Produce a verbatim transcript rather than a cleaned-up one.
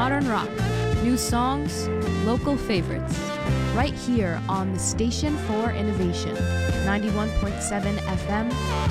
modern rock, new songs, local favorites. Right here on the Station for Innovation, ninety-one point seven F M,